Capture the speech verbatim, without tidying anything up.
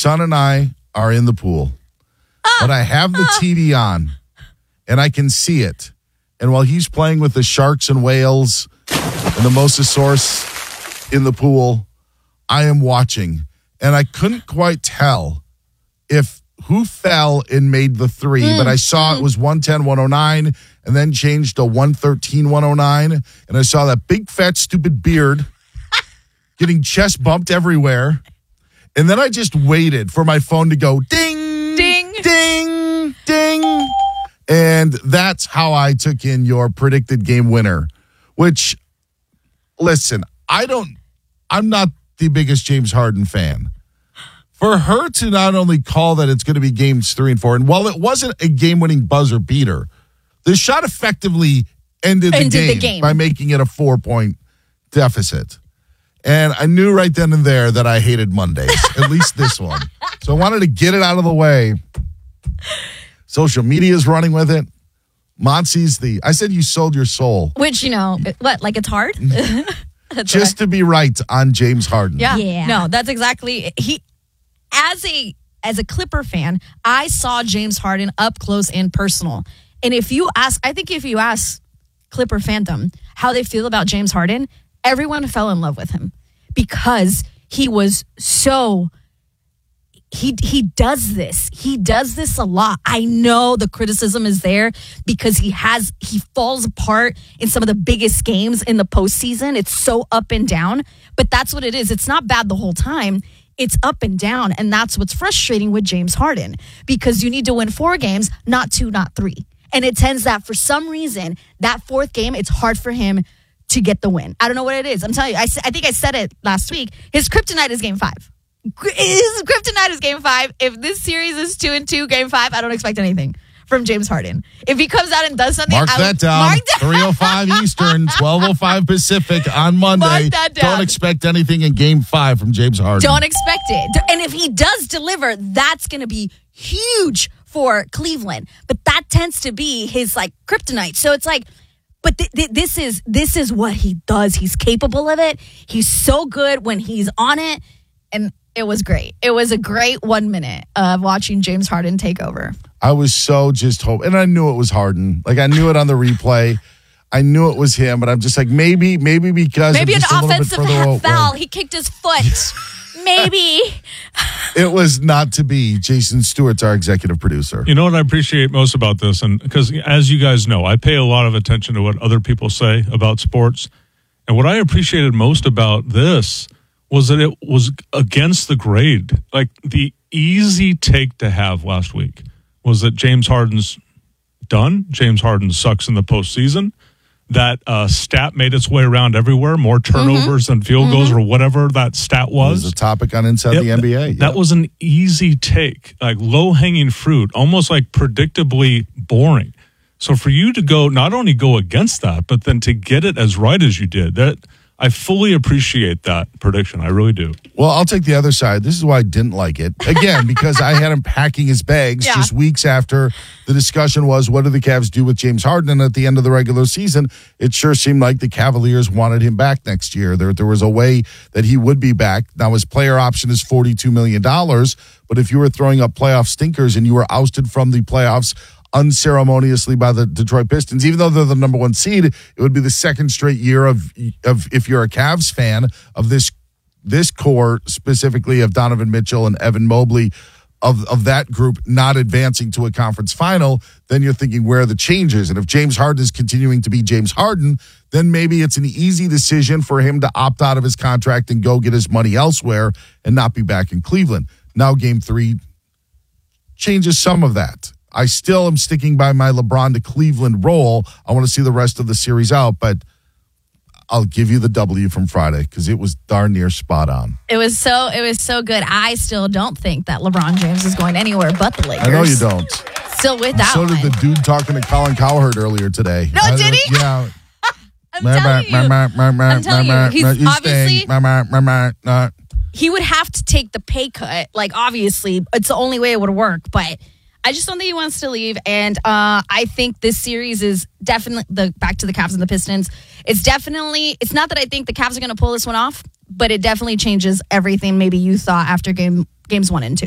son and I are in the pool, ah, but I have the ah. T V on, and I can see it. And while he's playing with the sharks and whales and the mosasaurus in the pool, I am watching. And I couldn't quite tell if who fell and made the three, mm. but I saw it was one ten one oh nine and then changed to one thirteen one oh nine. And I saw that big, fat, stupid beard getting chest bumped everywhere. And then I just waited for my phone to go ding, ding, ding, ding. And that's how I took in your predicted game winner, which, listen, I don't, I'm not the biggest James Harden fan. For her to not only call that it's going to be games three and four, and while it wasn't a game-winning buzzer beater, the shot effectively ended, ended the, game the game by making it a four-point deficit. And I knew right then and there that I hated Mondays, at least this one. So I wanted to get it out of the way. Social media is running with it. Monty's the, I said you sold your soul. Which, you know, what, like it's hard? Just to be right on James Harden. Yeah. yeah. No, that's exactly, he, as a, as a Clipper fan, I saw James Harden up close and personal. And if you ask, I think if you ask Clipper fandom how they feel about James Harden, everyone fell in love with him because he was so, he he does this. He does this a lot. I know the criticism is there because he has, he falls apart in some of the biggest games in the postseason. It's so up and down, but that's what it is. It's not bad the whole time. It's up and down, and that's what's frustrating with James Harden because you need to win four games, not two, not three. And it tends that for some reason, that fourth game, it's hard for him to get the win. I don't know what it is. I'm telling you, I, I think I said it last week. His kryptonite is game five. His kryptonite is game five. If this series is two and two, game five, I don't expect anything from James Harden. If he comes out and does something, mark that down. Mark that three oh five Eastern, twelve oh five Pacific on Monday. Mark that down. Don't expect anything in game five from James Harden. Don't expect it. And if he does deliver, that's going to be huge for Cleveland. But that tends to be his like kryptonite. So it's like, but th- th- this is this is what he does. He's capable of it. He's so good when he's on it. And it was great. It was a great one minute of watching James Harden take over. I was so just hope, and I knew it was Harden. Like I knew it on the replay. I knew it was him, but I'm just like maybe, maybe because maybe an just a offensive bit foul. He kicked his foot. Maybe. It was not to be. Jason Stewart's our executive producer. You know what I appreciate most about this? And because as you guys know, I pay a lot of attention to what other people say about sports. And what I appreciated most about this was that it was against the grade. Like the easy take to have last week was that James Harden's done. James Harden sucks in the postseason. That uh, stat made its way around everywhere, more turnovers mm-hmm. than field goals mm-hmm. or whatever that stat was. It was a topic on Inside yep, the N B A. Yep. That was an easy take, like low-hanging fruit, almost like predictably boring. So for you to go, not only go against that, but then to get it as right as you did, that I fully appreciate that prediction. I really do. Well, I'll take the other side. This is why I didn't like it. Again, because I had him packing his bags yeah. just weeks after the discussion was, what do the Cavs do with James Harden? And at the end of the regular season, it sure seemed like the Cavaliers wanted him back next year. There, there was a way that he would be back. Now, his player option is forty-two million dollars, but if you were throwing up playoff stinkers and you were ousted from the playoffs unceremoniously by the Detroit Pistons, even though they're the number one seed, it would be the second straight year of, of if you're a Cavs fan, of this this core, specifically of Donovan Mitchell and Evan Mobley, of, of that group not advancing to a conference final. Then you're thinking, where are the changes? And if James Harden is continuing to be James Harden, then maybe it's an easy decision for him to opt out of his contract and go get his money elsewhere and not be back in Cleveland. Now game three changes some of that. I still am sticking by my LeBron to Cleveland role. I want to see the rest of the series out, but I'll give you the W from Friday because it was darn near spot on. It was so it was so good. I still don't think that LeBron James is going anywhere but the Lakers. I know you don't. Still with that so one. So did the dude talking to Colin Cowherd earlier today. No, I, did he? Yeah. I'm telling you. I'm telling you. He's obviously... He would have to take the pay cut. Like, obviously, it's the only way it would work, but... I just don't think he wants to leave, and uh, I think this series is definitely the back to the Cavs and the Pistons. It's definitely, it's not that I think the Cavs are going to pull this one off, but it definitely changes everything maybe you thought after game games one and two.